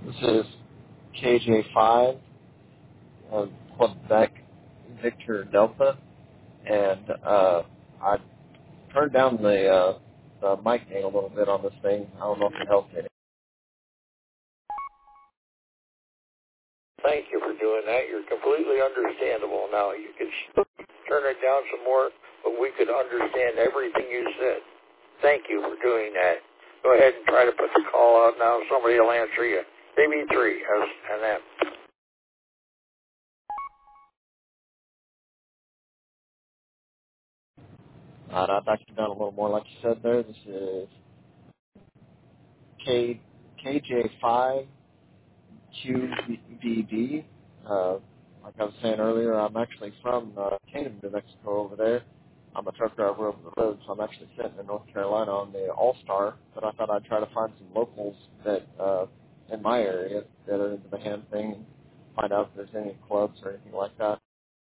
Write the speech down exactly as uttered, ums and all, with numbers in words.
This is K J five, uh, Quebec Victor Delta, and uh, I turned down the, uh, the mic gain a little bit on this thing. I don't know if it helped any. Thank you for doing that. You're completely understandable now. You can turn it down some more, but we could understand everything you said. Thank you for doing that. Go ahead and try to put the call out now. Somebody will answer you. Maybe three, and that. Uh, I've actually done a little more, like you said there. This is K KJ5 Q V D. Uh, like I was saying earlier, I'm actually from uh, Canaan, New Mexico over there. I'm a truck driver over the road, so I'm actually sitting in North Carolina on the All-Star, but I thought I'd try to find some locals that uh, in my area that are into the hand thing and find out if there's any clubs or anything like that.